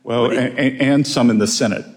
Well, and some in the Senate.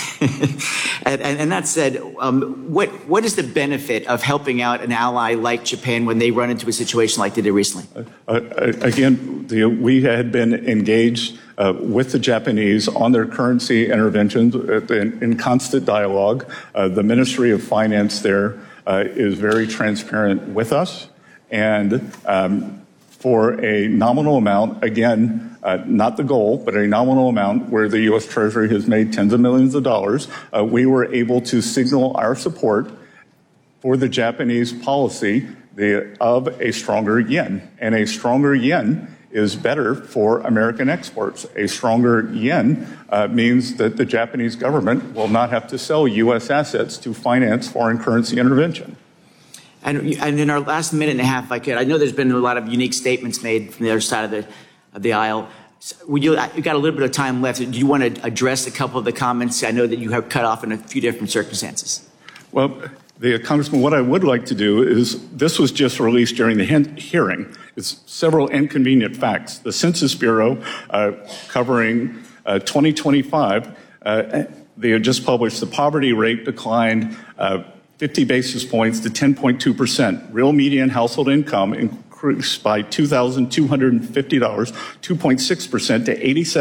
And that said, what is the benefit of helping out an ally like Japan when they run into a situation like they did recently? Again, we had been engaged with the Japanese on their currency interventions in constant dialogue. The Ministry of Finance there is very transparent with us, and for a nominal amount, again, not the goal, but a nominal amount where the U.S. Treasury has made tens of millions of dollars, we were able to signal our support for the Japanese policy of a stronger yen. And a stronger yen is better for American exports. A stronger yen means that the Japanese government will not have to sell U.S. assets to finance foreign currency intervention. And in our last minute and a half, if I could, I know there's been a lot of unique statements made from the other side of the aisle. We've got a little bit of time left. Do you want to address a couple of the comments? I know that you have cut off in a few different circumstances. Well, Congressman, what I would like to do is, this was just released during the hearing. It's several inconvenient facts. The Census Bureau, covering 2025, they had just published the poverty rate declined 50 basis points to 10.2%. Real median household income increased by $2,250, 2.6% to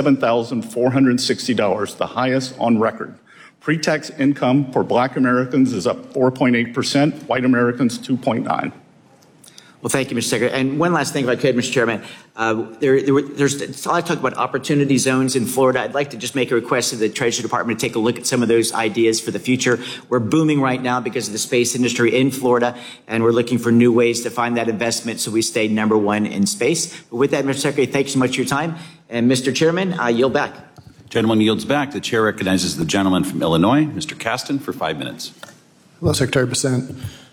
$87,460, the highest on record. Pre-tax income for Black Americans is up 4.8%, white Americans 2.9%. Well, thank you, Mr. Secretary. And one last thing, if I could, Mr. Chairman. There's a lot of talk about opportunity zones in Florida. I'd like to just make a request to the Treasury Department to take a look at some of those ideas for the future. We're booming right now because of the space industry in Florida, and we're looking for new ways to find that investment so we stay #1 in space. But with that, Mr. Secretary, thank you so much for your time. And Mr. Chairman, I yield back. Gentleman yields back. The chair recognizes the gentleman from Illinois, Mr. Caston, for 5 minutes. Hello, Secretary Bessent.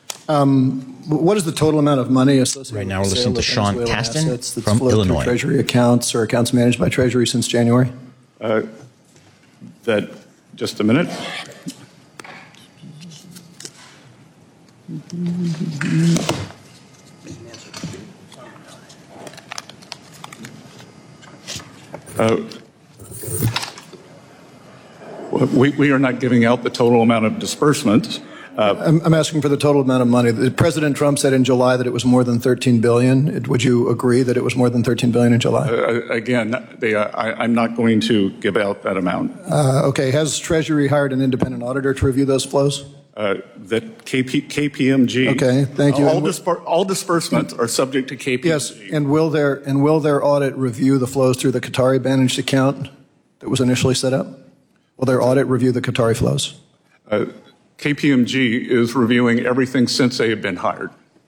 What is the total amount of money associated right now with we're the sale listening to of Sean Venezuelan Caston assets that's from flowed Illinois. through Treasury accounts or accounts managed by Treasury since January? Just a minute. We are not giving out the total amount of disbursements. I'm asking for the total amount of money. President Trump said in July that it was more than $13 billion. Would you agree that it was more than $13 billion in July? Again, I'm not going to give out that amount. Okay. Has Treasury hired an independent auditor to review those flows? That KPMG. Okay. Thank you. All disbursements are subject to KPMG. Yes. And will their audit review the flows through the Qatari managed account that was initially set up? Will their audit review the Qatari flows? KPMG is reviewing everything since they have been hired.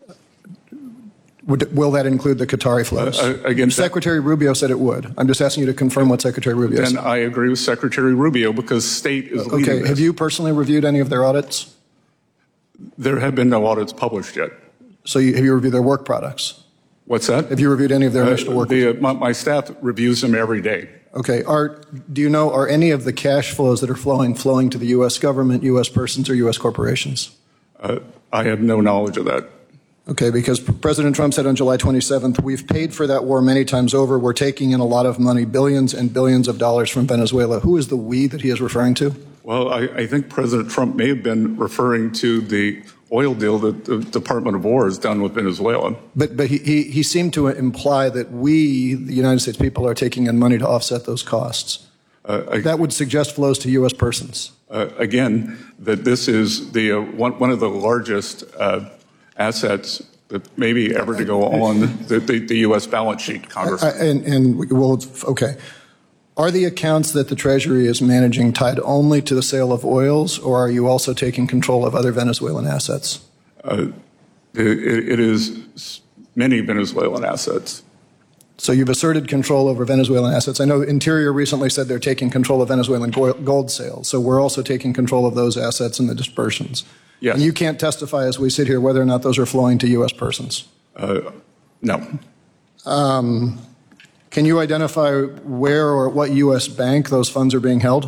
Will that include the Qatari flows? Again, Secretary Rubio said it would. I'm just asking you to confirm what Secretary Rubio said. And I agree with Secretary Rubio because state is leading Okay. this. Have you personally reviewed any of their audits? There have been no audits published yet. So have you reviewed their work products? What's that? Have you reviewed any of their initial work? My staff reviews them every day. Okay. Do you know, are any of the cash flows that are flowing to the U.S. government, U.S. persons, or U.S. corporations? I have no knowledge of that. Okay, because President Trump said on July 27th, we've paid for that war many times over. We're taking in a lot of money, billions and billions of dollars from Venezuela. Who is the we that he is referring to? Well, I think President Trump may have been referring to the oil deal that the Department of War has done with Venezuela. But he seemed to imply that we, the United States people, are taking in money to offset those costs. That would suggest flows to U.S. persons. Again, that this is one of the largest assets that maybe ever to go on the U.S. balance sheet, Congressman. Okay. Are the accounts that the Treasury is managing tied only to the sale of oils, or are you also taking control of other Venezuelan assets? It is many Venezuelan assets. So you've asserted control over Venezuelan assets. I know Interior recently said they're taking control of Venezuelan gold sales. So we're also taking control of those assets and the dispersions. Yes. And you can't testify as we sit here whether or not those are flowing to U.S. persons? No. Can you identify where or at what U.S. bank those funds are being held?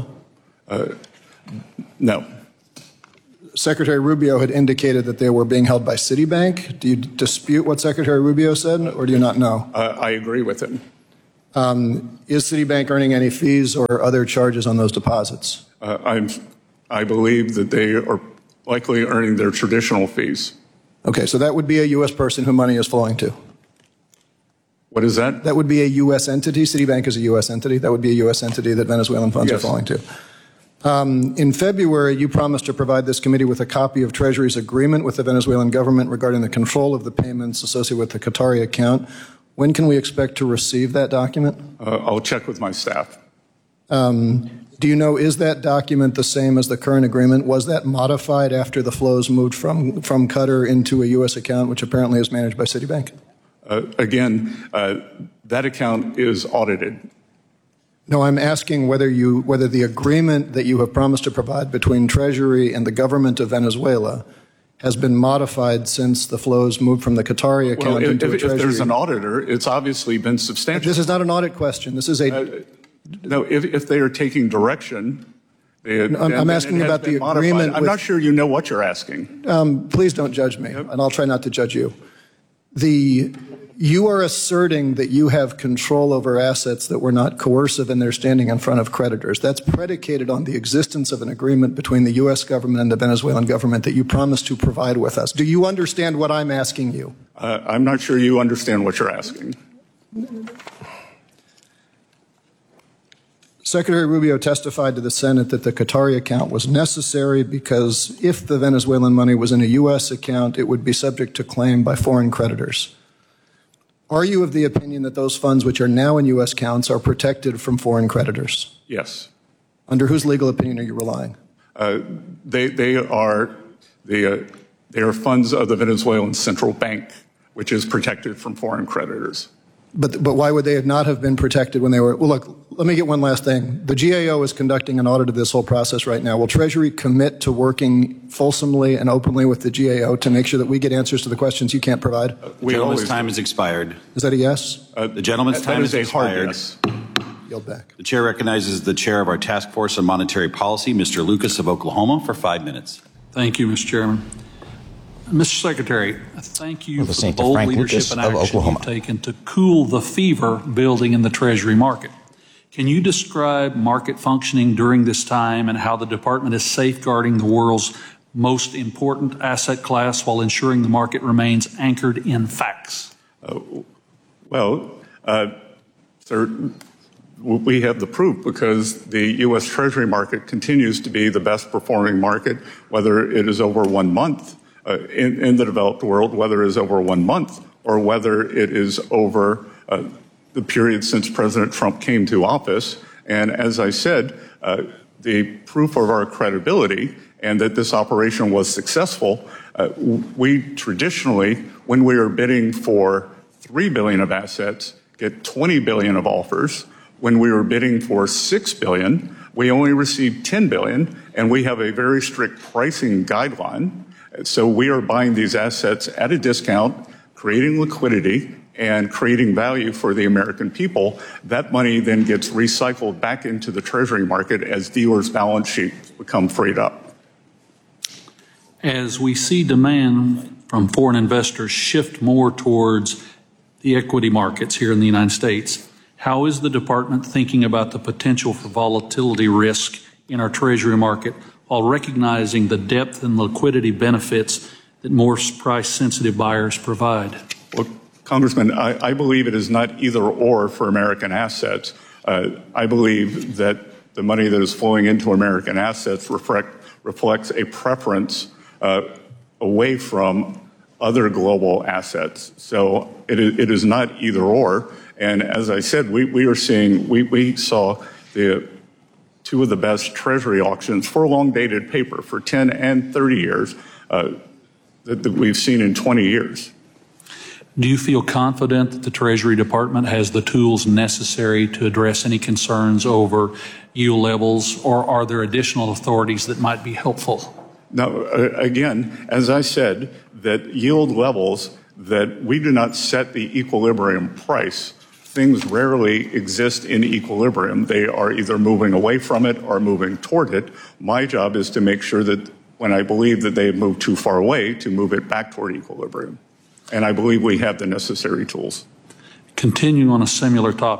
No. Secretary Rubio had indicated that they were being held by Citibank. Do you dispute what Secretary Rubio said, or do you not know? I agree with him. Is Citibank earning any fees or other charges on those deposits? I believe that they are likely earning their traditional fees. Okay, so that would be a U.S. person who money is flowing to. What is that? That would be a U.S. entity. Citibank is a U.S. entity. That would be a U.S. entity that Venezuelan funds Yes. are flowing to. In February, you promised to provide this committee with a copy of Treasury's agreement with the Venezuelan government regarding the control of the payments associated with the Qatari account. When can we expect to receive that document? I'll check with my staff. Do you know, is that document the same as the current agreement? Was that modified after the flows moved from Qatar into a U.S. account, which apparently is managed by Citibank? Again, that account is audited. No, I'm asking whether the agreement that you have promised to provide between Treasury and the government of Venezuela has been modified since the flows moved from the Qatari account into a Treasury. If there's an auditor, it's obviously been substantial. This is not an audit question. This is a... No, if they are taking direction, I'm asking about the agreement. I'm not sure you know what you're asking. Please don't judge me, and I'll try not to judge you. You are asserting that you have control over assets that were not coercive and they're standing in front of creditors. That's predicated on the existence of an agreement between the U.S. government and the Venezuelan government that you promised to provide with us. Do you understand what I'm asking you? I'm not sure you understand what you're asking. Secretary Rubio testified to the Senate that the Qatari account was necessary because if the Venezuelan money was in a U.S. account, it would be subject to claim by foreign creditors. Are you of the opinion that those funds which are now in U.S. accounts are protected from foreign creditors? Yes. Under whose legal opinion are you relying? They are funds of the Venezuelan central bank, which is protected from foreign creditors. But why would they not have been protected when they were? Well, look, let me get one last thing. The GAO is conducting an audit of this whole process right now. Will Treasury commit to working fulsomely and openly with the GAO to make sure that we get answers to the questions you can't provide? The gentleman's time has expired. Is that a yes? The gentleman's time has expired. Yes. Yield back. The chair recognizes the chair of our task force on monetary policy, Mr. Lucas of Oklahoma, for 5 minutes. Thank you, Mr. Chairman. Mr. Secretary, thank you for the St. bold Frank leadership Lucas and of action Oklahoma. you've taken to cool the fever building in the Treasury market. Can you describe market functioning during this time and how the department is safeguarding the world's most important asset class while ensuring the market remains anchored in facts? Sir, we have the proof because the U.S. Treasury market continues to be the best performing market, whether it is over 1 month in the developed world, whether it is over 1 month or whether it is over the period since President Trump came to office. And as I said, the proof of our credibility and that this operation was successful, we traditionally, when we are bidding for $3 billion of assets, get $20 billion of offers. When we were bidding for $6 billion, we only received $10 billion, and we have a very strict pricing guideline. So we are buying these assets at a discount, creating liquidity, and creating value for the American people. That money then gets recycled back into the Treasury market as dealers' balance sheets become freed up. As we see demand from foreign investors shift more towards the equity markets here in the United States, how is the department thinking about the potential for volatility risk in our Treasury market while recognizing the depth and liquidity benefits that more price-sensitive buyers provide? Well, Congressman, I believe it is not either or for American assets. I believe that the money that is flowing into American assets reflects a preference away from other global assets. So it is not either or. And as I said, we saw the two of the best Treasury auctions for long-dated paper for 10 and 30 years that we've seen in 20 years. Do you feel confident that the Treasury Department has the tools necessary to address any concerns over yield levels, or are there additional authorities that might be helpful? Now, again, as I said, that yield levels, that we do not set the equilibrium price. Things rarely exist in equilibrium. They are either moving away from it or moving toward it. My job is to make sure that when I believe that they have moved too far away, to move it back toward equilibrium. And I believe we have the necessary tools. Continuing on a similar topic,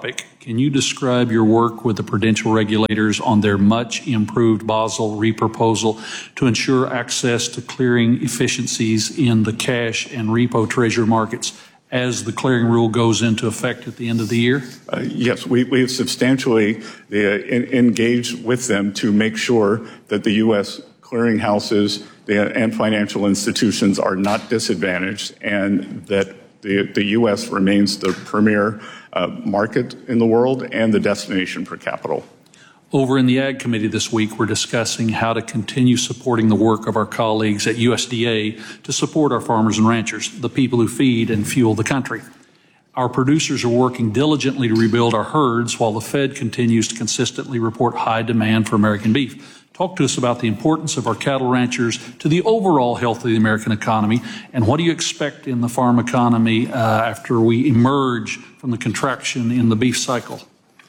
Can you describe your work with the prudential regulators on their much improved Basel reproposal to ensure access to clearing efficiencies in the cash and repo treasury markets as the clearing rule goes into effect at the end of the year? Yes, we have substantially engaged with them to make sure that the U.S. clearinghouses and financial institutions are not disadvantaged, and that the U.S. remains the premier market in the world and the destination for capital. Over in the Ag Committee this week, we're discussing how to continue supporting the work of our colleagues at USDA to support our farmers and ranchers, the people who feed and fuel the country. Our producers are working diligently to rebuild our herds while the Fed continues to consistently report high demand for American beef. Talk to us about the importance of our cattle ranchers to the overall health of the American economy, and what do you expect in the farm economy after we emerge from the contraction in the beef cycle?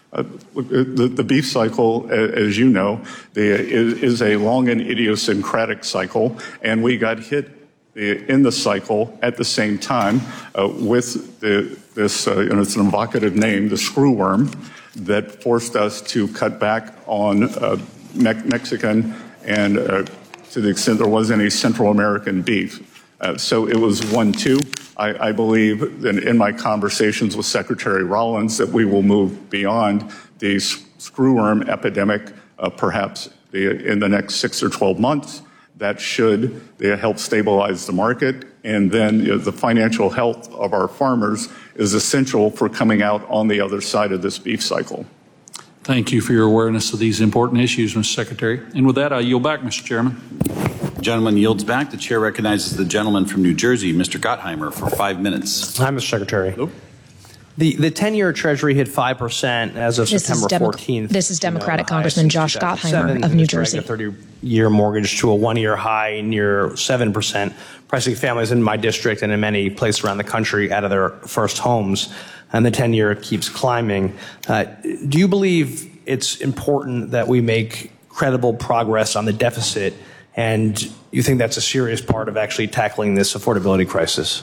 The beef cycle, as you know, is a long and idiosyncratic cycle, and we got hit in the cycle at the same time with this, it's an evocative name, the screwworm, that forced us to cut back on Mexican and to the extent there was any Central American beef. So it was 1-2. I believe that in my conversations with Secretary Rollins that we will move beyond the screwworm epidemic perhaps in the next 6 or 12 months. That should help stabilize the market. And then the financial health of our farmers is essential for coming out on the other side of this beef cycle. Thank you for your awareness of these important issues, Mr. Secretary. And with that, I yield back, Mr. Chairman. The gentleman yields back. The chair recognizes the gentleman from New Jersey, Mr. Gottheimer, for 5 minutes. Hi, Mr. Secretary. Hello. The 10-year Treasury hit 5% as of September 14th. This is Democratic Congressman Josh Gottheimer of New Jersey. A 30-year mortgage to a 1-year high near 7%, pricing families in my district and in many places around the country out of their first homes. And the 10-year keeps climbing. Do you believe it's important that we make credible progress on the deficit, and you think that's a serious part of actually tackling this affordability crisis?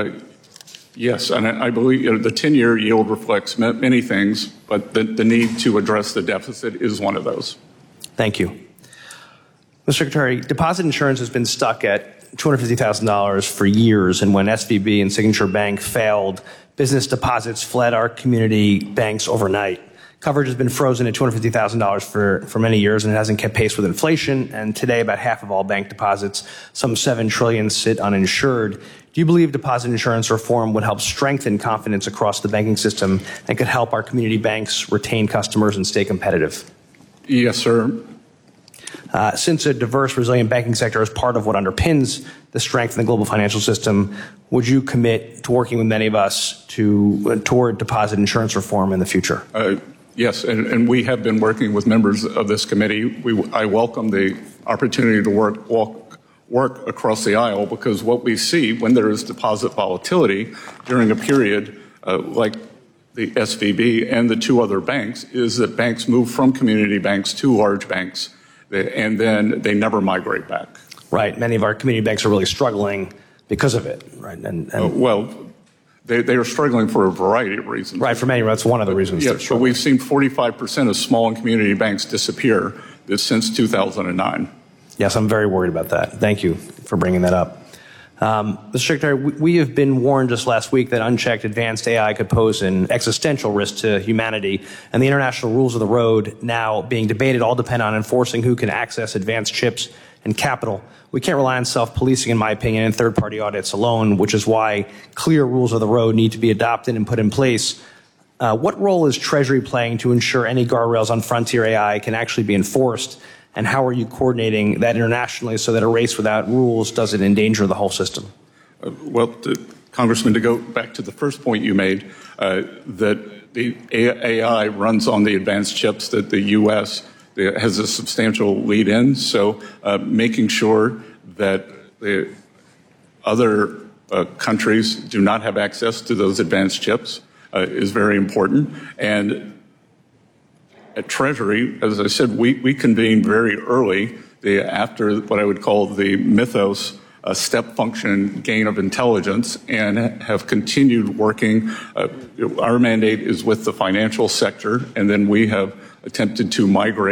Yes, and I believe the 10-year yield reflects many things, but the need to address the deficit is one of those. Thank you. Mr. Secretary, deposit insurance has been stuck at $250,000 for years, and when SVB and Signature Bank failed, business deposits fled our community banks overnight. Coverage has been frozen at $250,000 for many years, and it hasn't kept pace with inflation. And today, about half of all bank deposits, some $7 trillion, sit uninsured. Do you believe deposit insurance reform would help strengthen confidence across the banking system and could help our community banks retain customers and stay competitive? Yes, sir. Since a diverse, resilient banking sector is part of what underpins the strength in the global financial system, would you commit to working with many of us toward deposit insurance reform in the future? Yes, and we have been working with members of this committee. I welcome the opportunity to work across the aisle, because what we see when there is deposit volatility during a period like the SVB and the two other banks is that banks move from community banks to large banks, and then they never migrate back. Right. Many of our community banks are really struggling because of it. Right. Well, they are struggling for a variety of reasons. Right. For many, that's one of the reasons. Yes. So we've seen 45% of small and community banks disappear since 2009. Yes, I'm very worried about that. Thank you for bringing that up. Mr. Secretary, we have been warned just last week that unchecked advanced AI could pose an existential risk to humanity, and the international rules of the road now being debated all depend on enforcing who can access advanced chips and capital. We can't rely on self-policing, in my opinion, and third-party audits alone, which is why clear rules of the road need to be adopted and put in place. What role is Treasury playing to ensure any guardrails on frontier AI can actually be enforced? And how are you coordinating that internationally so that a race without rules doesn't endanger the whole system? Congressman, to go back to the first point you made, that the AI runs on the advanced chips that the U.S. has a substantial lead in. So making sure that the other countries do not have access to those advanced chips is very important. And at Treasury, as I said, we convened very early after what I would call the mythos a step function gain of intelligence and have continued working. Our mandate is with the financial sector, and then we have attempted to migrate